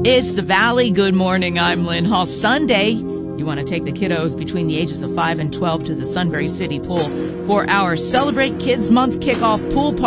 It's the Valley. Good morning. I'm Lynn Hall. Sunday, you want to take the kiddos between the ages of 5 and 12 to the Sunbury City Pool for our Celebrate Kids Month kickoff pool party.